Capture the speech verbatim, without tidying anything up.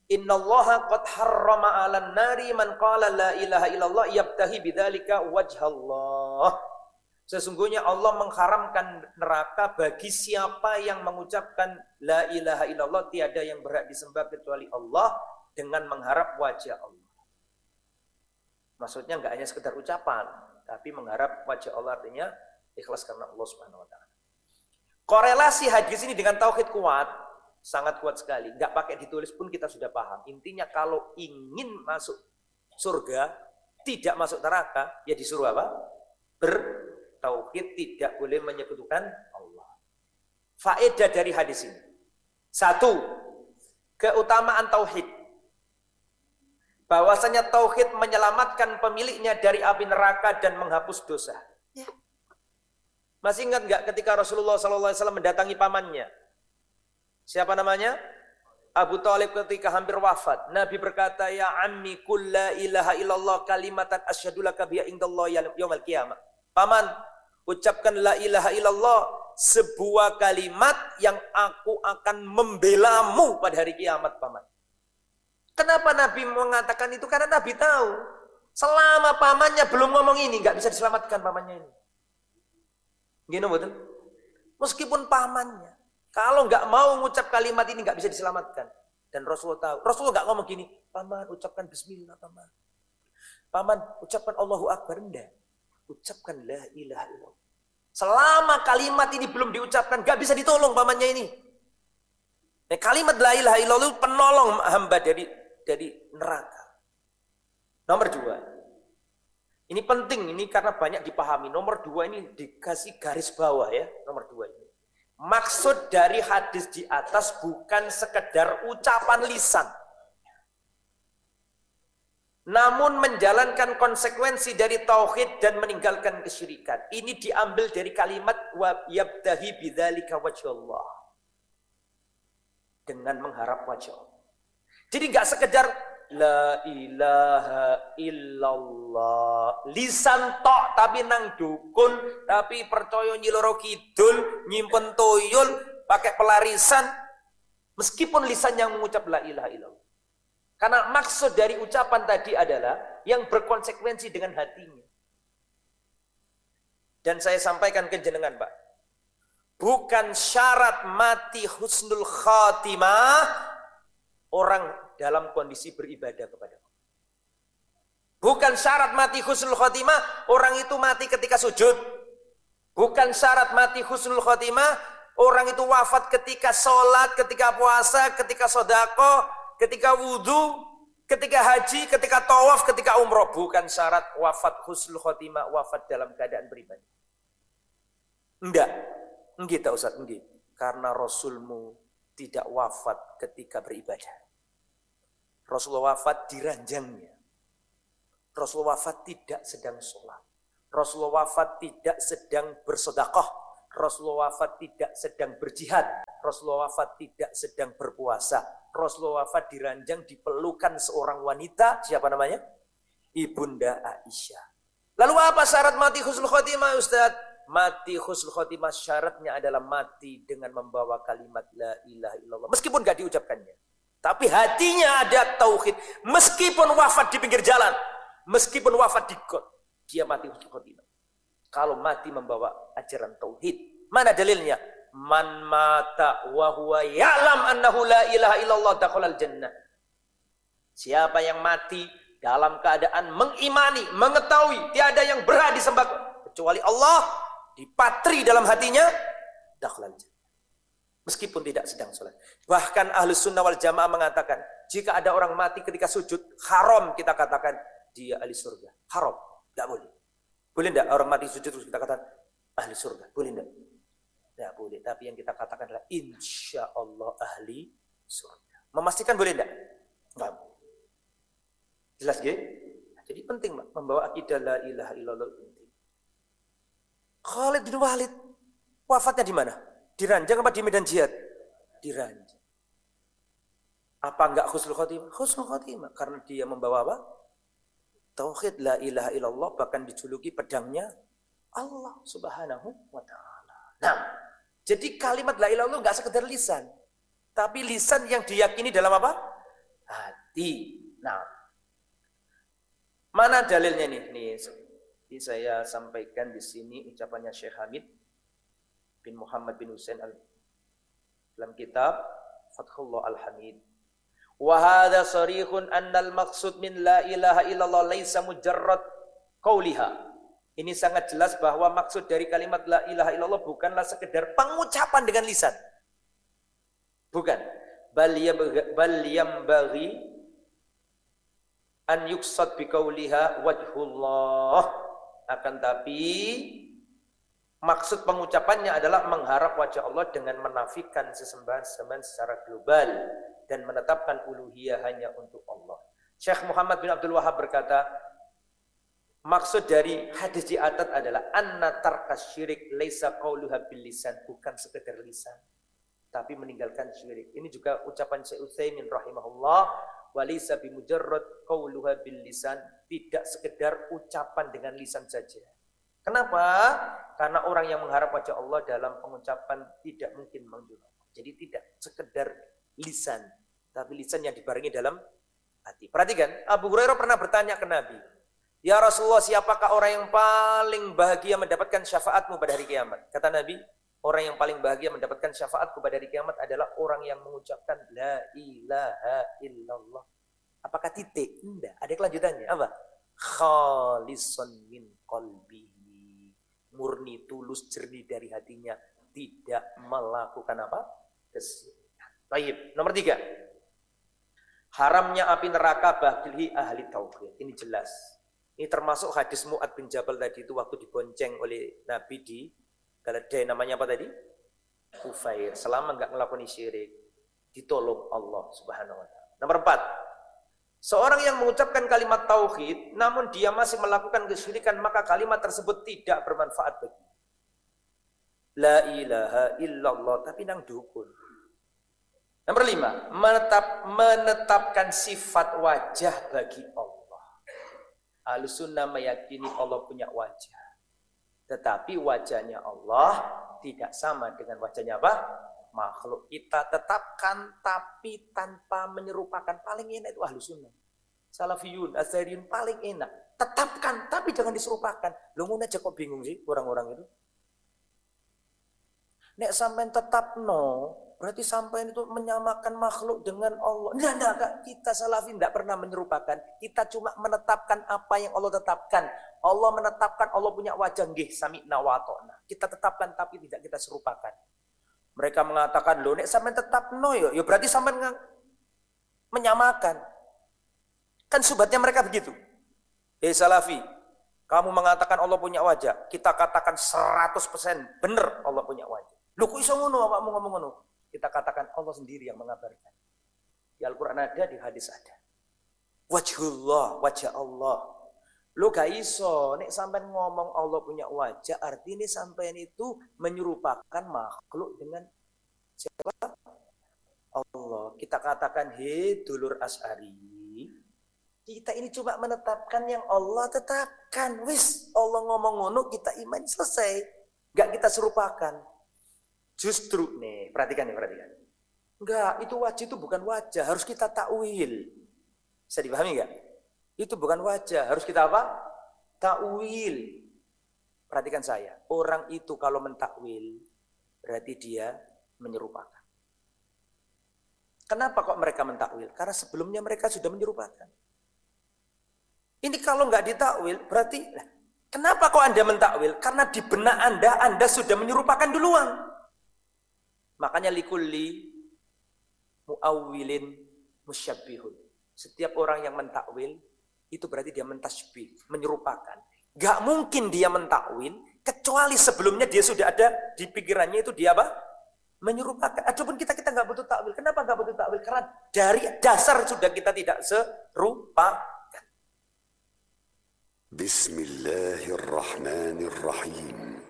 Innallaha qad harrama 'alan nari man qala la ilaha illallah yabtahi bidzalika wajhallah. Sesungguhnya Allah mengharamkan neraka bagi siapa yang mengucapkan la ilaha illallah, tiada yang berhak disembah kecuali Allah, dengan mengharap wajah Allah. Maksudnya enggak hanya sekedar ucapan, tapi mengharap wajah Allah, artinya ikhlas karena Allah Subhanahu wa taala. Korelasi hadis ini dengan tauhid kuat, sangat kuat sekali. Enggak pakai ditulis pun kita sudah paham. Intinya kalau ingin masuk surga, tidak masuk neraka, ya disuruh apa? Bertauhid, tidak boleh menyekutukan Allah. Faedah dari hadis ini. Satu, keutamaan tauhid. Bahwasanya tauhid menyelamatkan pemiliknya dari api neraka dan menghapus dosa. Ya. Masih ingat enggak ketika Rasulullah shallallahu alaihi wasallam mendatangi pamannya? Siapa namanya? Abu Thalib ketika hampir wafat. Nabi berkata, ya ammi qul la ilaha illallah kalimatan asyhadu laka biha indallah yaumil qiyamah. Paman, ucapkan la ilaha illallah, sebuah kalimat yang aku akan membelamu pada hari kiamat, paman. Kenapa Nabi mengatakan itu? Karena Nabi tahu selama pamannya belum ngomong ini, nggak bisa diselamatkan pamannya ini. Gini betul? Meskipun pamannya, kalau nggak mau mengucap kalimat ini nggak bisa diselamatkan. Dan Rasulullah tahu. Rasulullah nggak ngomong gini, paman ucapkan Bismillah, paman. Paman ucapkan Allahu Akbar, enggak. Ucapkan la ilaha illallah. Selama kalimat ini belum diucapkan, nggak bisa ditolong pamannya ini. Nah, kalimat la ilaha illallah penolong hamba dari dari neraka. Nomor dua. Ini penting, ini karena banyak dipahami. Nomor dua ini dikasih garis bawah ya, nomor dua ini. Maksud dari hadis di atas bukan sekedar ucapan lisan, namun menjalankan konsekuensi dari tauhid dan meninggalkan kesyirikan. Ini diambil dari kalimat wa yabtahi bidzalika wajhallah, dengan mengharap wajah Allah. Jadi nggak sekedar la ilaha illallah lisan tok tapi nang dukun, tapi percaya nyiloro kidul, nyimpen toyol, pakai pelarisan, meskipun lisan yang mengucap la ilaha illallah. Karena maksud dari ucapan tadi adalah yang berkonsekuensi dengan hatinya. Dan saya sampaikan ke jenengan, Pak, bukan syarat mati husnul khatimah orang dalam kondisi beribadah kepada Allah. Bukan syarat mati husnul khatimah orang itu mati ketika sujud. Bukan syarat mati husnul khatimah orang itu wafat ketika sholat, ketika puasa, ketika sedekah, ketika wudhu, ketika haji, ketika tawaf, ketika umroh. Bukan syarat wafat husnul khatimah wafat dalam keadaan beribadah. Enggak. Enggak Ustaz, enggak. Karena Rasulmu tidak wafat ketika beribadah. Rasulullah wafat di ranjangnya. Rasulullah wafat tidak sedang sholat. Rasulullah wafat tidak sedang bersedekah. Rasulullah wafat tidak sedang berjihad. Rasulullah wafat tidak sedang berpuasa. Rasulullah wafat di ranjang dipelukan seorang wanita. Siapa namanya? Ibunda Aisyah. Lalu apa syarat mati husnul khotimah, Ustaz? Mati husnul khotimah syaratnya adalah mati dengan membawa kalimat la ilaha illallah. Meskipun gak diucapkannya, tapi hatinya ada tauhid. Meskipun wafat di pinggir jalan, meskipun wafat di got, dia mati husnul khotimah. Kalau mati membawa ajaran tauhid. Mana dalilnya? Man mata wa huwa ya'lam annahu la ilaha illallah dakhalal jannah. Siapa yang mati dalam keadaan mengimani, mengetahui tiada yang berhak disembah kecuali Allah, dipatri dalam hatinya, dakhalal jannah. Meskipun tidak sedang sholat. Bahkan Ahlus Sunnah wal Jamaah mengatakan, jika ada orang mati ketika sujud, haram kita katakan dia ahli surga. Haram, tidak boleh. Boleh tidak orang mati sujud terus kita katakan ahli surga? Boleh tidak? Tidak boleh. Tapi yang kita katakan adalah insya Allah ahli surga. Memastikan boleh tidak? Enggak. Jelas ya? Jadi penting membawa akidah la ilaha illallah. Khalid bin Walid wafatnya di mana? Di ranjang apa di medan jihad? Di ranjang. Apa enggak husnul khotimah? Husnul khotimah. Karena dia membawa apa? Tauhid la ilaha illallah, bahkan dijuluki pedangnya Allah subhanahu wa ta'ala. Nah, jadi kalimat la ilaha illallah enggak sekedar lisan. Tapi lisan yang diyakini dalam apa? hati. Nah, mana dalilnya nih? Nih, ini saya sampaikan di sini ucapannya Syekh Hamid bin Muhammad bin Husain al dalam kitab Fathullah Al-Hamid. Wa hadza sarihun annal maqsud min la ilaha illallah laisa mujarrad qauliha. Ini sangat jelas bahwa maksud dari kalimat la ilaha illallah bukanlah sekedar pengucapan dengan lisan. Bukan. Bal yambaghi an yuqsad bi qauliha wajhullah. Akan tapi maksud pengucapannya adalah mengharap wajah Allah dengan menafikan sesembahan-sesembahan secara global dan menetapkan uluhiyah hanya untuk Allah. Syekh Muhammad bin Abdul Wahab berkata, maksud dari hadis di atas adalah anna tarkas syirik laisa qauluha bil lisan, bukan sekedar lisan tapi meninggalkan syirik. Ini juga ucapan Syekh Utsaimin rahimahullah, walisa bimujarrad qauluha bil lisan, tidak sekedar ucapan dengan lisan saja. Kenapa? Karena orang yang mengharap wajah Allah dalam pengucapan tidak mungkin menjual. Jadi tidak sekedar lisan, tapi lisan yang dibarengi dalam hati. Perhatikan, Abu Hurairah pernah bertanya ke Nabi, ya Rasulullah, siapakah orang yang paling bahagia mendapatkan syafaatmu pada hari kiamat? Kata Nabi, orang yang paling bahagia mendapatkan syafaatku pada hari kiamat adalah orang yang mengucapkan la ilaha illallah. Apakah titik? Tidak. Ada kelanjutannya. Apa? Khalisan min qalbihi. Murni, tulus, jernih dari hatinya. Tidak melakukan apa? Kesyirikan. Baik. Nomor tiga. Haramnya api neraka bagi ahli tauhid. Ini jelas. Ini termasuk hadis Mu'ad bin Jabal tadi itu waktu dibonceng oleh Nabi di Galadai, namanya apa tadi? Kufair. Selama enggak melakukan syirik, ditolong Allah Subhanahu wa taala. Nomor empat. Seorang yang mengucapkan kalimat tauhid namun dia masih melakukan kesyirikan, maka kalimat tersebut tidak bermanfaat bagi. La ilaha illallah tapi nang dukun. Nomor lima, menetap, menetapkan sifat wajah bagi Allah. Ahlussunnah meyakini Allah punya wajah. Tetapi wajahnya Allah tidak sama dengan wajahnya apa? Makhluk. Kita tetapkan tapi tanpa menyerupakan. Paling enak itu Ahlussunnah. Salafiyun, Azhariyun paling enak. Tetapkan tapi jangan diserupakan. Lu ngono aja kok bingung sih orang-orang itu. Nek sampean tetap no, berarti sampean itu menyamakan makhluk dengan Allah. Enggak, enggak, enggak. Kita Salafi enggak pernah menyerupakan. Kita cuma menetapkan apa yang Allah tetapkan. Allah menetapkan Allah punya wajah, nggih sami'na wa ata'na. Kita tetapkan tapi tidak kita serupakan. Mereka mengatakan, "Loh, nek sampean tetap no ya, ya berarti sampean menyamakan." Kan subhatnya mereka begitu. Hei Salafi, kamu mengatakan Allah punya wajah, kita katakan seratus persen benar Allah punya wajah. Loh kok iso ngono awakmu ngomong ngono? Kita katakan Allah sendiri yang mengabarkan. Di Al-Qur'an ada, di hadis ada. Wajhullah, wajah Allah. Loh gak iso, nek sampean ngomong Allah punya wajah, artinya sampean itu menyerupakan makhluk dengan siapa? Allah. Kita katakan, "Hei dulur Asy'ari, kita ini coba menetapkan yang Allah tetapkan. Wis, Allah ngomong ngono, kita iman selesai. Gak kita serupakan." Justru nih, perhatikan nih, perhatikan. Enggak, itu wajah itu bukan wajah, harus kita takwil. Bisa dipahami enggak? Itu bukan wajah, harus kita apa? Takwil. Perhatikan saya, orang itu kalau mentakwil berarti dia menyerupakan. Kenapa kok mereka mentakwil? Karena sebelumnya mereka sudah menyerupakan. Ini kalau enggak ditakwil berarti, kenapa kok Anda mentakwil? Karena di benak Anda, Anda sudah menyerupakan duluan. Makanya likulli muawwilin musyabbihun. Setiap orang yang mentakwil itu berarti dia mentasybih, menyerupakan. Gak mungkin dia mentakwil kecuali sebelumnya dia sudah ada di pikirannya itu dia apa? Menyerupakan. Adapun kita kita nggak butuh takwil. Kenapa nggak butuh takwil? Karena dari dasar sudah kita tidak serupakan. Bismillahirrahmanirrahim.